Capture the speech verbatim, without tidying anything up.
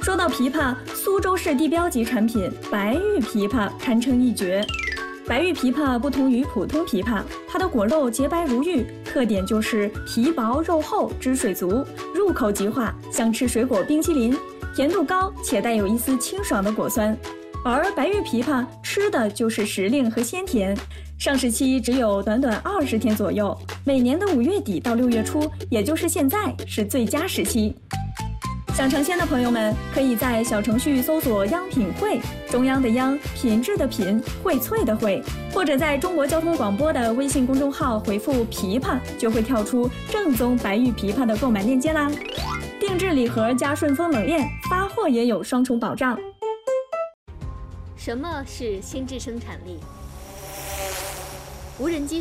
说到枇杷，苏州市地标级产品白玉枇杷堪称一绝。白玉枇杷不同于普通枇杷，它的果肉洁白如玉，特点就是皮薄肉厚，汁水足，入口即化，像吃水果冰淇淋，甜度高且带有一丝清爽的果酸。而白玉枇杷吃的就是时令和鲜甜，上市期只有短短二十天左右，每年的五月底到六月初，也就是现在是最佳时期。想尝鲜的朋友们，可以在小程序搜索央品汇，中央的央，品质的品，荟萃的荟，或者在中国交通广播的微信公众号回复枇杷，就会跳出正宗白玉枇杷的购买链接啦。定制礼盒加顺丰冷链，发货也有双重保障。 什么是心智生产力？无人机